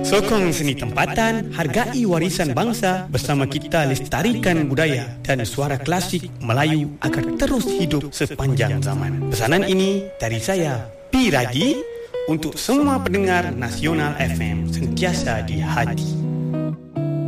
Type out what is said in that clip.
Sokong seni tempatan, hargai warisan bangsa. Bersama kita lestarikan budaya dan suara klasik Melayu agar terus hidup sepanjang zaman. Pesanan ini dari saya, P. Radi, untuk semua pendengar Nasional FM, sentiasa di hati.